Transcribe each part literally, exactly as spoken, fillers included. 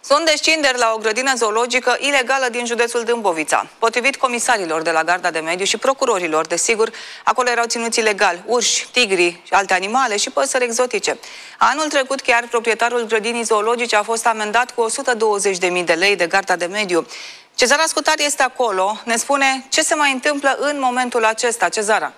Sunt descinderi la o grădină zoologică ilegală din județul Dâmbovița. Potrivit comisarilor de la Garda de Mediu și procurorilor, desigur, acolo erau ținuți ilegal urși, tigri, alte animale și păsări exotice. Anul trecut, chiar proprietarul grădinii zoologice a fost amendat cu o sută douăzeci de mii de lei de Garda de Mediu. Cezara Scutar este acolo, ne spune ce se mai întâmplă în momentul acesta. Cezara.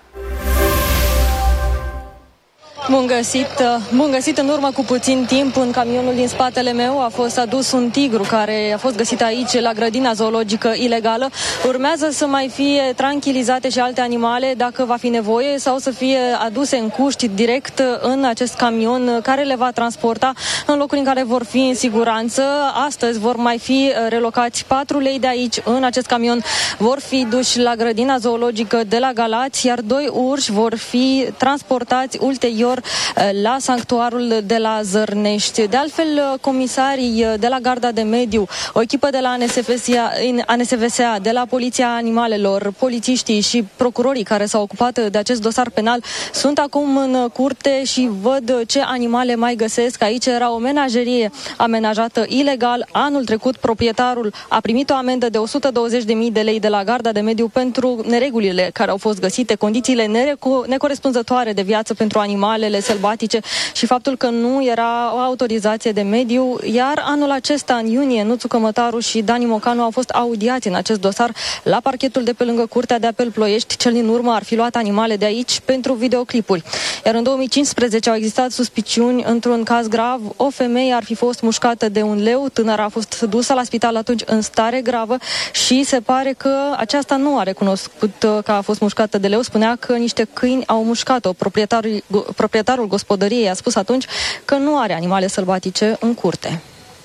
Bun găsit, bun găsit în urmă cu puțin timp în camionul din spatele meu a fost adus un tigru care a fost găsit aici la grădina zoologică ilegală. Urmează să mai fie tranquilizate și alte animale dacă va fi nevoie sau să fie aduse în cuști direct în acest camion care le va transporta în locuri în care vor fi în siguranță. Astăzi vor mai fi relocați patru lei de aici în acest camion, vor fi duși la grădina zoologică de la Galați, iar doi urși vor fi transportați ulterior la sanctuarul de la Zărnești. De altfel, comisarii de la Garda de Mediu, o echipă de la A N S V S A, de la Poliția Animalelor, polițiștii și procurorii care s-au ocupat de acest dosar penal sunt acum în curte și văd ce animale mai găsesc. Aici era o menajerie amenajată ilegal. Anul trecut, proprietarul a primit o amendă de o sută douăzeci de mii de lei de la Garda de Mediu pentru neregulile care au fost găsite, condițiile necorespunzătoare de viață pentru animale sălbatice și faptul că nu era o autorizație de mediu, iar anul acesta, în iunie, Nuțu Cămătaru și Dani Mocanu au fost audiați în acest dosar la parchetul de pe lângă Curtea de Apel Ploiești. Cel din urmă ar fi luat animale de aici pentru videoclipuri. Iar în două mii cincisprezece au existat suspiciuni într-un caz grav. O femeie ar fi fost mușcată de un leu, tânăra a fost dusă la spital atunci în stare gravă și se pare că aceasta nu a recunoscut că a fost mușcată de leu. Spunea că niște câini au mușcat-o. Proprietarul Proprietarul gospodăriei a spus atunci că nu are animale sălbatice în curte.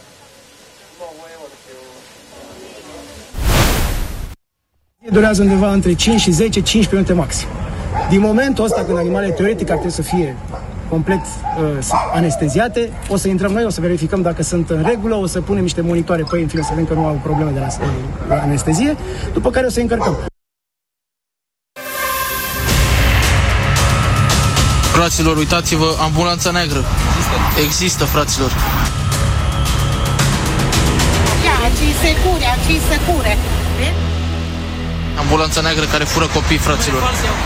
Durează undeva între cinci și zece cincisprezece minute maxim. Din momentul ăsta, când animalele teoretic ar trebui să fie complet uh, anesteziate, o să intrăm noi, o să verificăm dacă sunt în regulă, o să punem niște monitoare pe ei, în fine, să vedem că nu au probleme de la anestezie, după care o să încărcăm. Fraților, uitați-vă, ambulanța neagră. Există. Există, fraților. Ia, ci secure, ci secure. Ambulanța neagră care fură copii, fraților.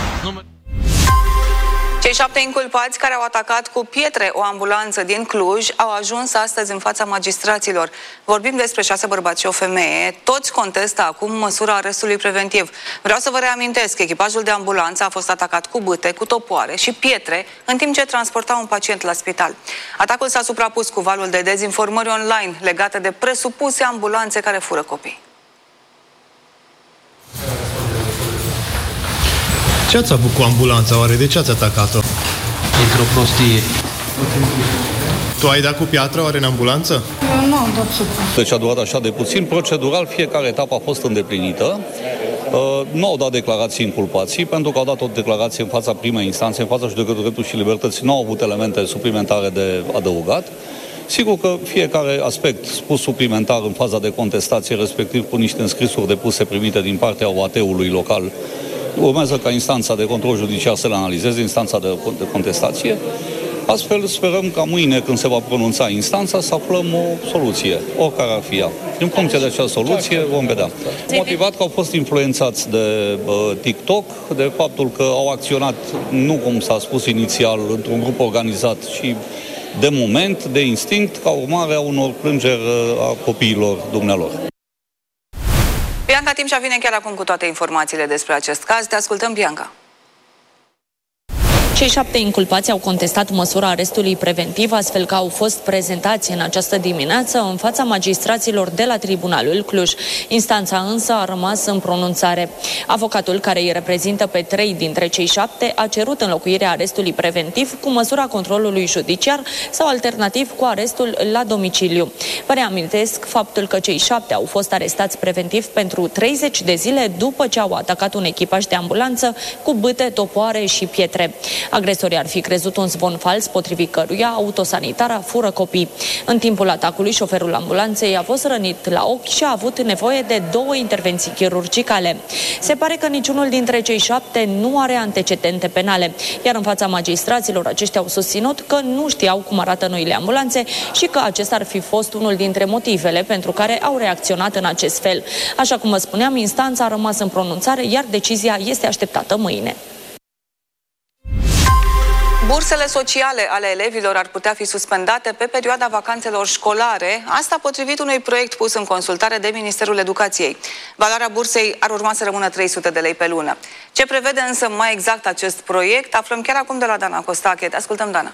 Cei șapte inculpați care au atacat cu pietre o ambulanță din Cluj au ajuns astăzi în fața magistraților. Vorbim despre șase bărbați și o femeie. Toți contestă acum măsura arestului preventiv. Vreau să vă reamintesc că echipajul de ambulanță a fost atacat cu bâte, cu topoare și pietre în timp ce transporta un pacient la spital. Atacul s-a suprapus cu valul de dezinformări online legate de presupuse ambulanțe care fură copii. Ce ați avut cu ambulanța, oare? De ce ați atacat-o? Într-o prostie. Tu ai dat cu piatră, oare, în ambulanță? Eu nu am dat supra. Deci a durat așa de puțin. Procedural, fiecare etapă a fost îndeplinită. Uh, nu au dat declarații inculpații, pentru că au dat o declarație în fața primei instanțe, în fața judecătorului dreptului și libertății, nu au avut elemente suplimentare de adăugat. Sigur că fiecare aspect spus suplimentar în faza de contestație, respectiv cu niște înscrisuri depuse primite din partea O A T-ului local, urmează ca instanța de control judiciar să le analizeze, instanța de, de contestație. Astfel sperăm ca mâine, când se va pronunța instanța, să aflăm o soluție, oricare ar fi ea. În funcție de această soluție vom vedea. Motivat că au fost influențați de uh, TikTok, de faptul că au acționat, nu cum s-a spus inițial, într-un grup organizat, ci de moment, de instinct, ca urmare a unor plângeri a copiilor dumnealor. Bianca Timșa vine chiar acum cu toate informațiile despre acest caz. Te ascultăm, Bianca. Cei șapte inculpați au contestat măsura arestului preventiv, astfel că au fost prezentați în această dimineață în fața magistraților de la Tribunalul Cluj. Instanța însă a rămas în pronunțare. Avocatul, care îi reprezintă pe trei dintre cei șapte, a cerut înlocuirea arestului preventiv cu măsura controlului judiciar sau alternativ cu arestul la domiciliu. Vă reamintesc faptul că cei șapte au fost arestați preventiv pentru treizeci de zile după ce au atacat un echipaj de ambulanță cu bâte, topoare și pietre. Agresorii ar fi crezut un zvon fals, potrivit căruia autosanitara fură copii. În timpul atacului, șoferul ambulanței a fost rănit la ochi și a avut nevoie de două intervenții chirurgicale. Se pare că niciunul dintre cei șapte nu are antecedente penale, iar în fața magistraților aceștia au susținut că nu știau cum arată noile ambulanțe și că acesta ar fi fost unul dintre motivele pentru care au reacționat în acest fel. Așa cum vă spuneam, instanța a rămas în pronunțare, iar decizia este așteptată mâine. Bursele sociale ale elevilor ar putea fi suspendate pe perioada vacanțelor școlare, asta potrivit unui proiect pus în consultare de Ministerul Educației. Valoarea bursei ar urma să rămână trei sute de lei pe lună. Ce prevede însă mai exact acest proiect, aflăm chiar acum de la Dana Costache. Te ascultăm, Dana.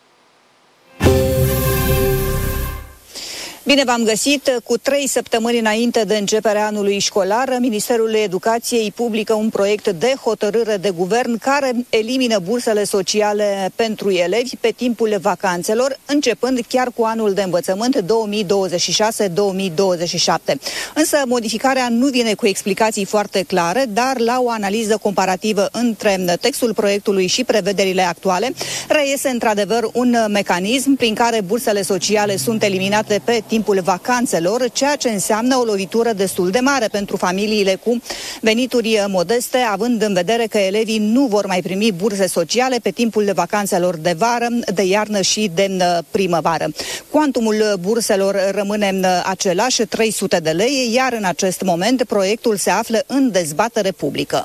Bine v-am găsit! Cu trei săptămâni înainte de începerea anului școlar, Ministerul Educației publică un proiect de hotărâre de guvern care elimină bursele sociale pentru elevi pe timpul vacanțelor, începând chiar cu anul de învățământ două mii douăzeci și șase două mii douăzeci și șapte. Însă modificarea nu vine cu explicații foarte clare, dar la o analiză comparativă între textul proiectului și prevederile actuale, reiese într-adevăr un mecanism prin care bursele sociale sunt eliminate pe timpul vacanțelor, ceea ce înseamnă o lovitură destul de mare pentru familiile cu venituri modeste, având în vedere că elevii nu vor mai primi burse sociale pe timpul vacanțelor de vară, de iarnă și de primăvară. Cuantumul burselor rămâne același, trei sute de lei, iar în acest moment proiectul se află în dezbatere publică.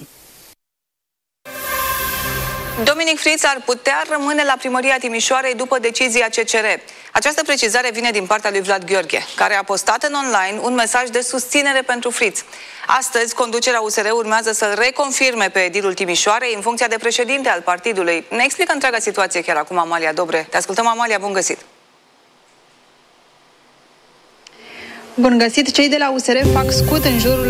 Dominic Friț ar putea rămâne la primăria Timișoarei după decizia C C R. Această precizare vine din partea lui Vlad Gheorghe, care a postat în online un mesaj de susținere pentru Friț. Astăzi, conducerea U S R urmează să reconfirme pe edilul Timișoarei în funcția de președinte al partidului. Ne explică întreaga situație chiar acum Amalia Dobre. Te ascultăm, Amalia, bun găsit! Bun găsit! Cei de la U S R fac scut în jurul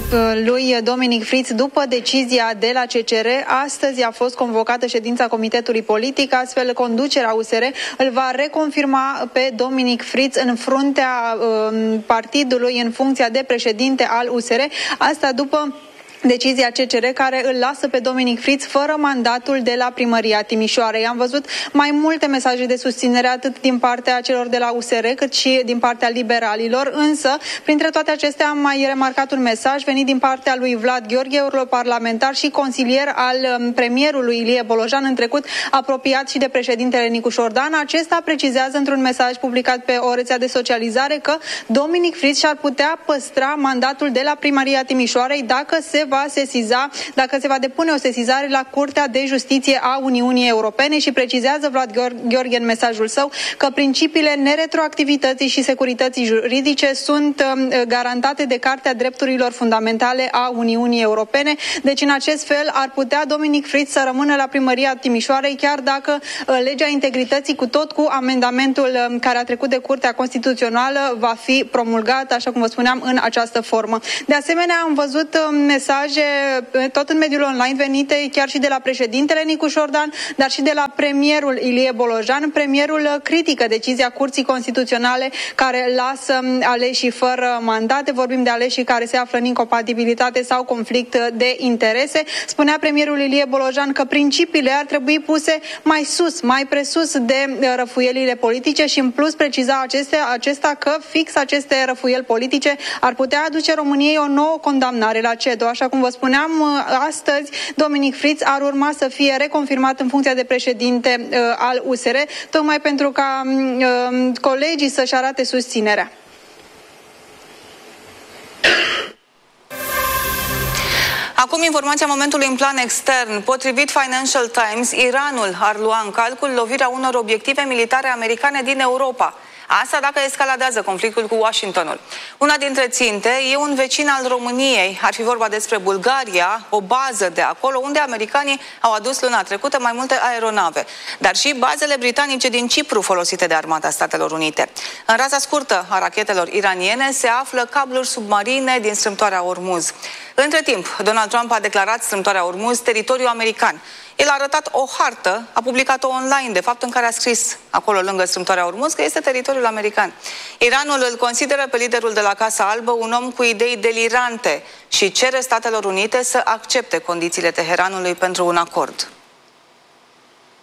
lui Dominic Friț după decizia de la C C R. Astăzi a fost convocată ședința Comitetului Politic, astfel conducerea U S R îl va reconfirma pe Dominic Friț în fruntea um, partidului în funcția de președinte al U S R. Asta după decizia C C R care îl lasă pe Dominic Friț fără mandatul de la primăria Timișoarei. Am văzut mai multe mesaje de susținere atât din partea celor de la U S R cât și din partea liberalilor, însă printre toate acestea am mai remarcat un mesaj venit din partea lui Vlad Gheorghe, europarlamentar și consilier al premierului Ilie Bolojan, în trecut apropiat și de președintele Nicu Șordan. Acesta precizează într-un mesaj publicat pe o rețea de socializare că Dominic Friț și-ar putea păstra mandatul de la primăria Timișoarei dacă se va sesiza, dacă se va depune o sesizare la Curtea de Justiție a Uniunii Europene și precizează Vlad Gheorghe în mesajul său că principiile neretroactivității și securității juridice sunt garantate de Carta Drepturilor Fundamentale a Uniunii Europene. Deci, în acest fel, ar putea Dominic Friț să rămână la primăria Timișoarei, chiar dacă legea integrității, cu tot cu amendamentul care a trecut de Curtea Constituțională, va fi promulgat, așa cum vă spuneam, în această formă. De asemenea, am văzut mesaje tot în mediul online venite chiar și de la președintele Nicu Șordan, dar și de la premierul Ilie Bolojan. Premierul critică decizia Curții Constituționale care lasă aleșii fără mandate. Vorbim de aleșii care se află în incompatibilitate sau conflict de interese. Spunea premierul Ilie Bolojan că principiile ar trebui puse mai sus, mai presus de răfuielile politice și în plus preciza acestea, acesta că fix aceste răfuieli politice ar putea aduce României o nouă condamnare la C E D O. Așa cum vă spuneam, astăzi Dominic Friț ar urma să fie reconfirmat în funcția de președinte uh, al U S R, tocmai pentru ca uh, colegii să-și arate susținerea. Acum informația momentului în plan extern. Potrivit Financial Times, Iranul ar lua în calcul lovirea unor obiective militare americane din Europa. Asta dacă escaladează conflictul cu Washingtonul. Una dintre ținte e un vecin al României. Ar fi vorba despre Bulgaria, o bază de acolo unde americanii au adus luna trecută mai multe aeronave, dar și bazele britanice din Cipru folosite de Armata Statelor Unite. În raza scurtă a rachetelor iraniene se află cabluri submarine din strâmtoarea Ormuz. Între timp, Donald Trump a declarat strâmtoarea Ormuz teritoriu american. El a arătat o hartă, a publicat-o online, de fapt, în care a scris acolo, lângă strâmtoarea Ormuz, că este teritoriul american. Iranul îl consideră pe liderul de la Casa Albă un om cu idei delirante și cere Statelor Unite să accepte condițiile Teheranului pentru un acord.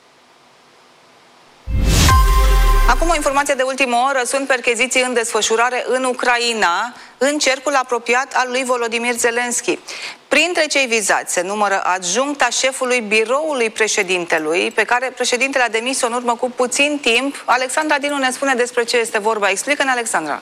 Acum o informație de ultimă oră. Sunt percheziții în desfășurare în Ucraina, în cercul apropiat al lui Volodymyr Zelensky. Printre cei vizați se numără adjuncta șefului biroului președintelui, pe care președintele a demis-o în urmă cu puțin timp. Alexandra Dinu ne spune despre ce este vorba. Explică-ne, Alexandra.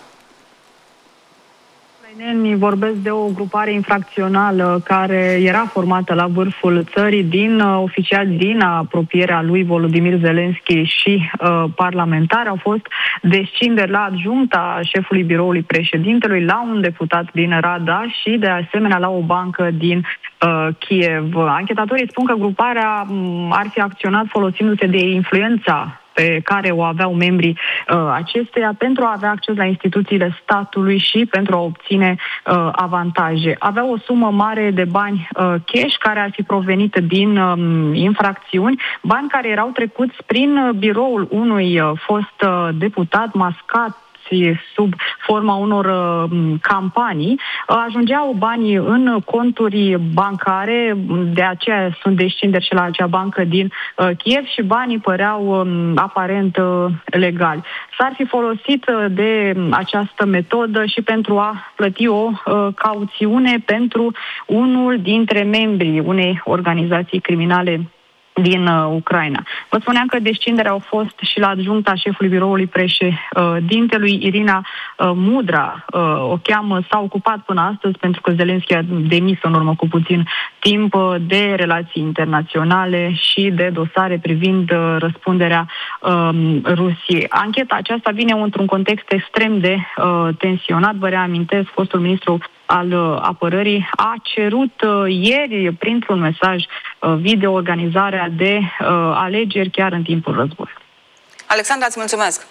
Vorbesc de o grupare infracțională care era formată la vârful țării din uh, oficiali din apropierea lui Volodymyr Zelensky și uh, parlamentari. Au fost descinderi la adjuncta șefului biroului președintelui, la un deputat din Rada și de asemenea la o bancă din uh, Kiev. Anchetatorii spun că gruparea um, ar fi acționat folosindu-se de influența pe care o aveau membrii uh, acesteia pentru a avea acces la instituțiile statului și pentru a obține uh, avantaje. Aveau o sumă mare de bani uh, cash care ar fi provenit din uh, infracțiuni, bani care erau trecuți prin biroul unui uh, fost uh, deputat mascat sub forma unor uh, campanii, uh, ajungeau banii în conturi bancare, de aceea sunt descinderi și la acea bancă din uh, Kiev și banii păreau um, aparent uh, legali. S-ar fi folosit uh, de această metodă și pentru a plăti o uh, cauțiune pentru unul dintre membrii unei organizații criminale din uh, Ucraina. Vă spuneam că descinderea au fost și la adjuncta șefului biroului președintelui, Irina uh, Mudra. Uh, o cheamă, s-a ocupat până astăzi, pentru că Zelensky a demis în urmă cu puțin timp, uh, de relații internaționale și de dosare privind uh, răspunderea uh, Rusiei. Ancheta aceasta vine într-un context extrem de uh, tensionat. Vă reamintesc, fostul ministru al uh, apărării a cerut uh, ieri, printr-un mesaj uh, video, organizarea de uh, alegeri chiar în timpul războiului. Alexandra, îți mulțumesc!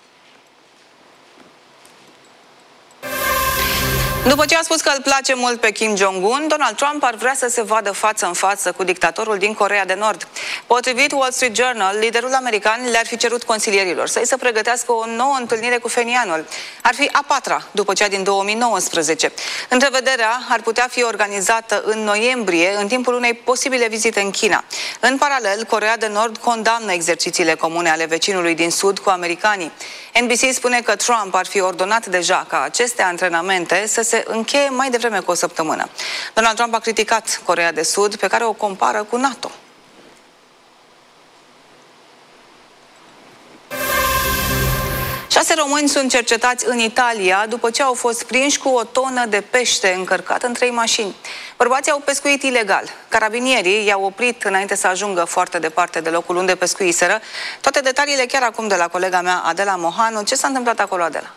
După ce a spus că îl place mult pe Kim Jong-un, Donald Trump ar vrea să se vadă față în față cu dictatorul din Coreea de Nord. Potrivit Wall Street Journal, liderul american le-ar fi cerut consilierilor să-i să pregătească o nouă întâlnire cu fenianul. Ar fi a patra după cea din două mii nouăsprezece. Întrevederea ar putea fi organizată în noiembrie, în timpul unei posibile vizite în China. În paralel, Coreea de Nord condamnă exercițiile comune ale vecinului din Sud cu americanii. N B C spune că Trump ar fi ordonat deja ca aceste antrenamente să se încheie mai devreme cu o săptămână. Donald Trump a criticat Coreea de Sud, pe care o compară cu NATO. Șase români sunt cercetați în Italia după ce au fost prinși cu o tonă de pește încărcat în trei mașini. Bărbații au pescuit ilegal. Carabinierii i-au oprit înainte să ajungă foarte departe de locul unde pescuiseră. Toate detaliile chiar acum de la colega mea Adela Mohanu. Ce s-a întâmplat acolo, Adela?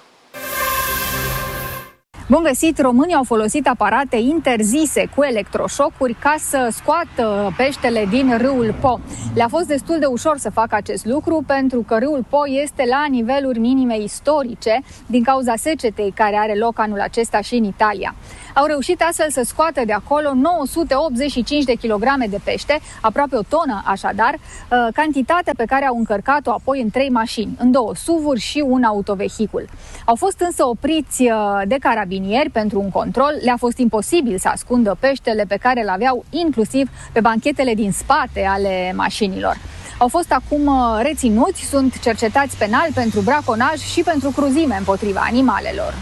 Bun găsit, românii au folosit aparate interzise cu electroșocuri ca să scoată peștele din râul Po. Le-a fost destul de ușor să facă acest lucru pentru că râul Po este la niveluri minime istorice din cauza secetei care are loc anul acesta și în Italia. Au reușit astfel să scoată de acolo nouă sute optzeci și cinci de kilograme de pește, aproape o tonă așadar, cantitate pe care au încărcat-o apoi în trei mașini, în două S U V-uri și un autovehicul. Au fost însă opriți de carabinieri pentru un control, le-a fost imposibil să ascundă peștele pe care îl aveau inclusiv pe banchetele din spate ale mașinilor. Au fost acum reținuți, sunt cercetați penal pentru braconaj și pentru cruzime împotriva animalelor.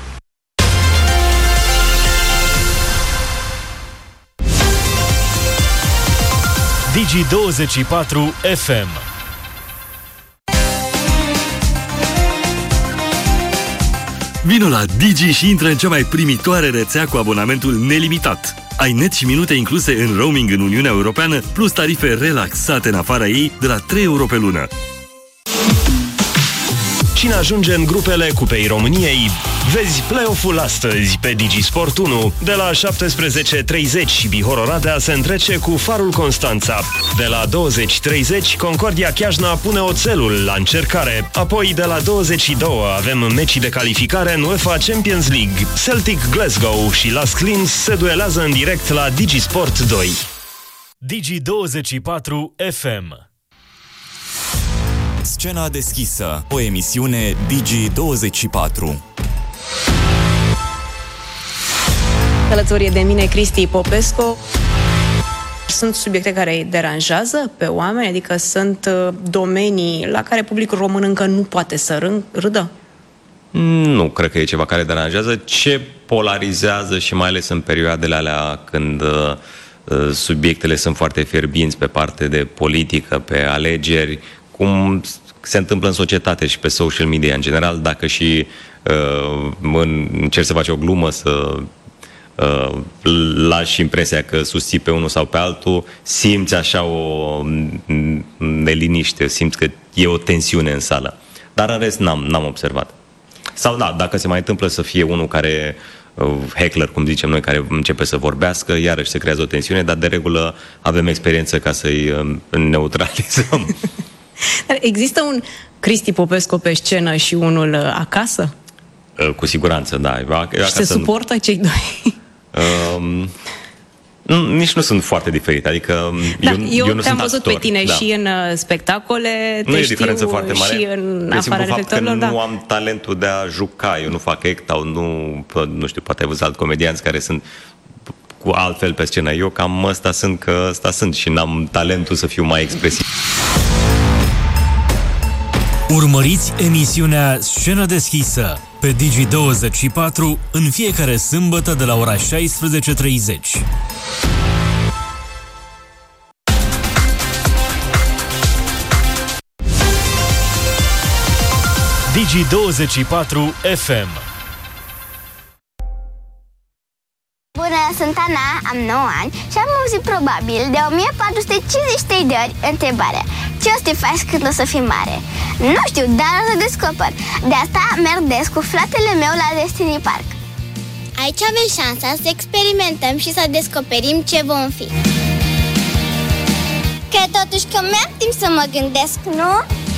Digi douăzeci și patru F M. Vino la Digi și intră în cea mai primitoare rețea cu abonamentul nelimitat. Ai net și minute incluse în roaming în Uniunea Europeană, plus tarife relaxate în afara ei de la trei euro pe lună. Cine ajunge în grupele Cupei României? Vezi play-off-ul astăzi pe Digisport unu. De la șaptesprezece treizeci, Bihor Oradea se întrece cu Farul Constanța. De la douăzeci treizeci, Concordia Chiajna pune oțelul la încercare. Apoi, de la douăzeci și doi, avem mecii de calificare în UEFA Champions League. Celtic Glasgow și Las Clins se duelează în direct la Digisport doi. Digi douăzeci și patru F M. Scena deschisă, o emisiune Digi douăzeci și patru. Alături de mine Cristi Popescu. Sunt subiecte care îi deranjează pe oameni? Adică sunt domenii la care publicul român încă nu poate să râdă? Nu cred că e ceva care deranjează. Ce polarizează și mai ales în perioadele alea când uh, subiectele sunt foarte fierbinți pe parte de politică, pe alegeri, cum se întâmplă în societate și pe social media în general, dacă și uh, încerci să faci o glumă, să uh, lași impresia că susții pe unul sau pe altul, simți așa o neliniște, simți că e o tensiune în sală. Dar în rest n-am, n-am observat. Sau da, dacă se mai întâmplă să fie unul care, uh, heckler, cum zicem noi, care începe să vorbească, iarăși se creează o tensiune, dar de regulă avem experiență ca să-i uh, neutralizăm. Dar există un Cristi Popescu pe scenă și unul uh, acasă? Uh, cu siguranță, da. Eu și se suportă cei doi? Uh, Nici nu sunt foarte diferite, adică da, eu, eu, eu nu te-am sunt văzut actor, pe tine da. și în uh, spectacole, nu te e știu diferență foarte mare. și în e afara reflectorilor, că da. nu am talentul de a juca, eu nu fac act sau nu, nu știu, poate ai văzut alți comedianți care sunt cu altfel pe scenă. Eu cam ăsta sunt, că ăsta sunt și n-am talentul să fiu mai expresiv. Urmăriți emisiunea Scenă deschisă pe Digi douăzeci și patru în fiecare sâmbătă de la ora șaisprezece treizeci. Digi douăzeci și patru F M. Bună, sunt Ana, am nouă ani și am auzit probabil de o mie patru sute cincizeci și trei de ori întrebarea: ce o să te faci când o să fii mare? Nu știu, dar o să descoper. De asta merg des cu fratele meu la Destiny Park. Aici avem șansa să experimentăm și să descoperim ce vom fi. Cred totuși că mi-am timp să mă gândesc, nu?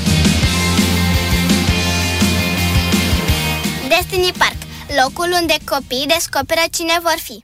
Destiny Park, locul unde copiii descoperă cine vor fi.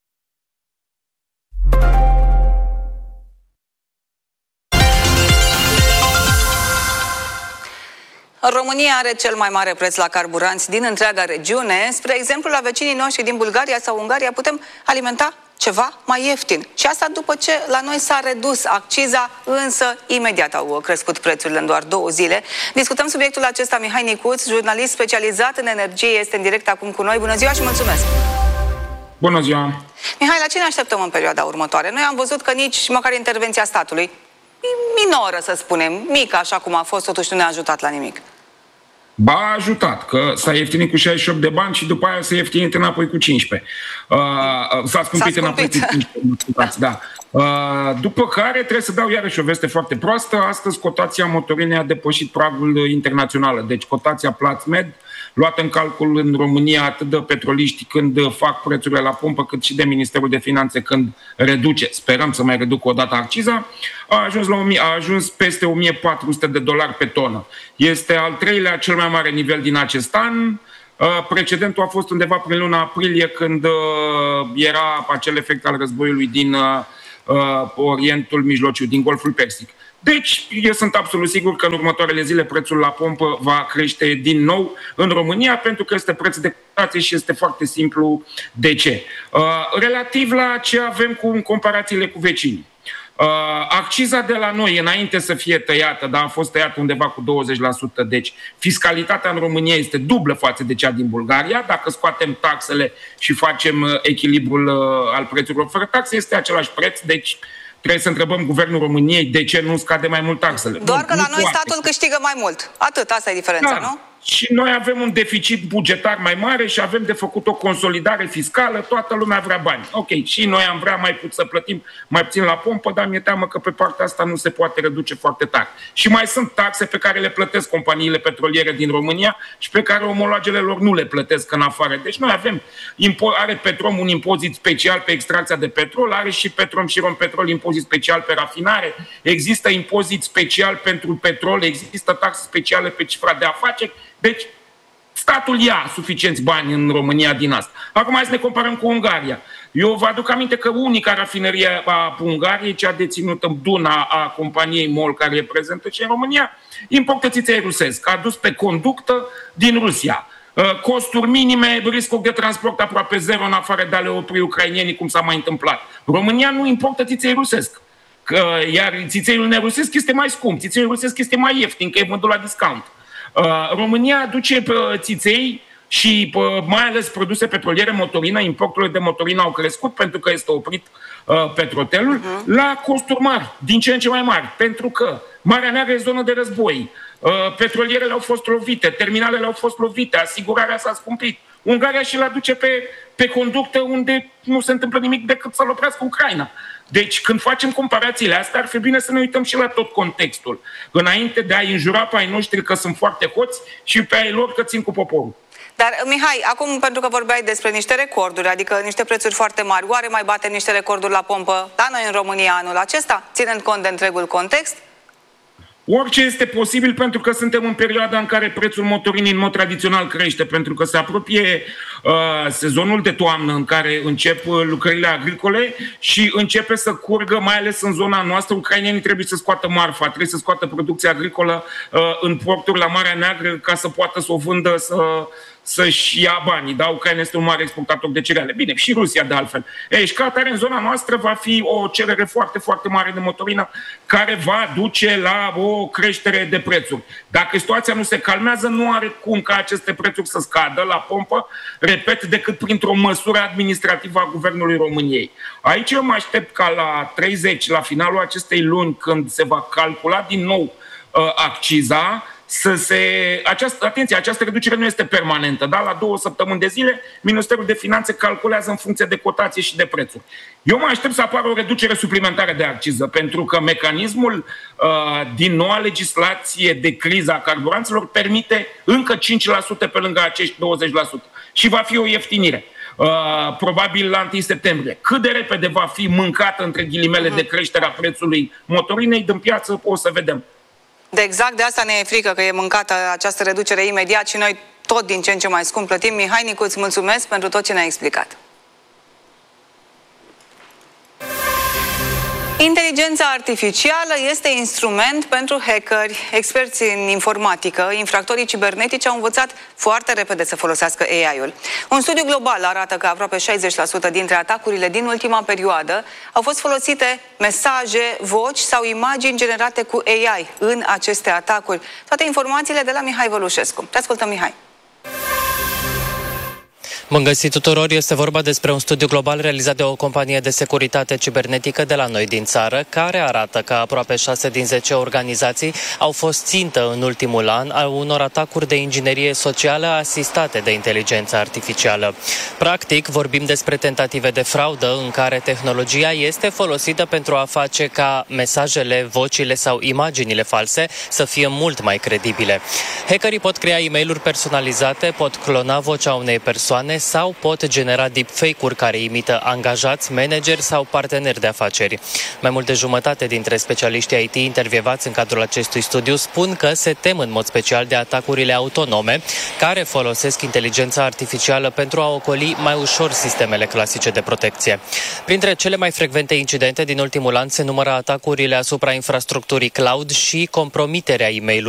România are cel mai mare preț la carburanți din întreaga regiune. Spre exemplu, la vecinii noștri din Bulgaria sau Ungaria putem alimenta ceva mai ieftin. Și asta după ce la noi s-a redus acciza, însă imediat au crescut prețurile în doar două zile. Discutăm subiectul acesta. Mihai Nicuț, jurnalist specializat în energie, este în direct acum cu noi. Bună ziua și mulțumesc! Bună ziua! Mihai, la ce ne așteptăm în perioada următoare? Noi am văzut că nici măcar intervenția statului, minoră să spunem, mică așa cum a fost, totuși nu ne-a ajutat la nimic. Ba, a ajutat, că s-a ieftinit cu șaizeci și opt de bani și după aia s-a ieftinit înapoi cu cincisprezece. Uh, s-a scumpit înapoi cu cincisprezece, da. Uh, după care trebuie să dau iarăși o veste foarte proastă. Astăzi cotația motorinei a depășit pragul internațional. Deci cotația Platmed, luată în calcul în România atât de petroliști când fac prețurile la pompă, cât și de Ministerul de Finanțe când reduce, sperăm să mai reducă o dată acciza, a ajuns, la o mie, a ajuns peste o mie patru sute de dolari pe tonă. Este al treilea cel mai mare nivel din acest an. Precedentul a fost undeva prin luna aprilie, când era acel efect al războiului din Orientul Mijlociu, din Golful Persic. Deci, eu sunt absolut sigur că în următoarele zile prețul la pompă va crește din nou în România, pentru că este preț de cotație și este foarte simplu de ce. Uh, relativ la ce avem cu în comparațiile cu vecinii. Uh, acciza de la noi, înainte să fie tăiată, dar a fost tăiată undeva cu douăzeci la sută, deci fiscalitatea în România este dublă față de cea din Bulgaria. Dacă scoatem taxele și facem echilibrul uh, al prețurilor fără taxe, este același preț, deci trebuie să întrebăm Guvernul României de ce nu scade mai mult taxele. Doar nu, că la nu noi poate. statul câștigă mai mult. Atât, asta e diferența, da. nu? Și noi avem un deficit bugetar mai mare și avem de făcut o consolidare fiscală, toată lumea vrea bani. Ok, și noi am vrea mai puțin să plătim mai puțin la pompă, dar mi-e teamă că pe partea asta nu se poate reduce foarte tare. Și mai sunt taxe pe care le plătesc companiile petroliere din România și pe care omologele lor nu le plătesc în afară. Deci noi avem, are Petrom un impozit special pe extracția de petrol, are și Petrom și Rompetrol impozit special pe rafinare, există impozit special pentru petrol, există taxe speciale pe cifra de afaceri. Deci, statul ia suficienți bani în România din asta. Acum hai să ne comparăm cu Ungaria. Eu vă aduc aminte că unica rafinerie a Ungariei, cea deținută în Duna a companiei MOL, care e prezentă și în România, importă țiței rusesc, adus pe conductă din Rusia. Costuri minime, riscul de transport aproape zero, în afară de a le opri ucrainienii, cum s-a mai întâmplat. România nu importă țiței rusesc. Că, iar țițeiul nerusesc este mai scump, țițeiul rusesc este mai ieftin, că e vândut la discount. România aduce țiței și mai ales produse petroliere, motorină, importurile de motorină au crescut pentru că este oprit petrotelul, uh-huh. la costuri mari, din ce în ce mai mari, pentru că Marea Neagră e zonă de război, petrolierele au fost lovite, terminalele au fost lovite, asigurarea s-a scumpit. Ungaria și-l aduce pe, pe conductă unde nu se întâmplă nimic decât să-l oprească Ucraina. Deci, când facem comparațiile astea, ar fi bine să ne uităm și la tot contextul. Înainte de a-i înjura pe ai noștri că sunt foarte hoți și pe ai lor că țin cu poporul. Dar, Mihai, acum, pentru că vorbeai despre niște recorduri, adică niște prețuri foarte mari, oare mai batem niște recorduri la pompă la noi în România anul acesta, ținând cont de întregul context? Orice este posibil, pentru că suntem în perioada în care prețul motorinei în mod tradițional crește, pentru că se apropie uh, sezonul de toamnă în care încep lucrările agricole și începe să curgă, mai ales în zona noastră, ucrainenii trebuie să scoată marfa, trebuie să scoată producția agricolă uh, în porturi la Marea Neagră ca să poată să o vândă, să... să-și ia banii, da? Ucraina este un mare exportator de cereale. Bine, și Rusia de altfel. Ei, și ca atare, în zona noastră va fi o cerere foarte, foarte mare de motorină care va duce la o creștere de prețuri. Dacă situația nu se calmează, nu are cum ca aceste prețuri să scadă la pompă, repet, decât printr-o măsură administrativă a Guvernului României. Aici eu mă aștept ca la treizeci, la finalul acestei luni, când se va calcula din nou uh, acciza, să se... Această, atenție, această reducere nu este permanentă, da? La două săptămâni de zile, Ministerul de Finanțe calculează în funcție de cotație și de prețuri. Eu mă aștept să apară o reducere suplimentară de acciză, pentru că mecanismul uh, din noua legislație de criză a carburanților permite încă cinci la sută pe lângă acești douăzeci la sută. Și va fi o ieftinire. Uh, probabil la întâi septembrie. Cât de repede va fi mâncată, între ghilimele, de creșterea prețului motorinei din piață, o să vedem. De exact de asta ne e frică, că e mâncată această reducere imediat și noi tot din ce în ce mai scump plătim. Mihai Nicu, îți mulțumesc pentru tot ce ne-ai explicat. Inteligența artificială este instrument pentru hackeri, experți în informatică, infractorii cibernetici au învățat foarte repede să folosească A I-ul. Un studiu global arată că aproape șaizeci la sută dintre atacurile din ultima perioadă au fost folosite mesaje, voci sau imagini generate cu A I în aceste atacuri. Toate informațiile de la Mihai Vălușescu. Te ascultăm, Mihai. Bun găsit tuturor, este vorba despre un studiu global realizat de o companie de securitate cibernetică de la noi din țară, care arată că aproape șase din zece organizații au fost țintă în ultimul an a unor atacuri de inginerie socială asistate de inteligența artificială. Practic, vorbim despre tentative de fraudă în care tehnologia este folosită pentru a face ca mesajele, vocile sau imaginile false să fie mult mai credibile. Hackerii pot crea e-mail-uri personalizate, pot clona vocea unei persoane sau pot genera deepfake-uri care imită angajați, manageri sau parteneri de afaceri. Mai mult de jumătate dintre specialiștii I T intervievați în cadrul acestui studiu spun că se tem în mod special de atacurile autonome care folosesc inteligența artificială pentru a ocoli mai ușor sistemele clasice de protecție. Printre cele mai frecvente incidente din ultimul an se numără atacurile asupra infrastructurii cloud și compromiterea e-mail-ului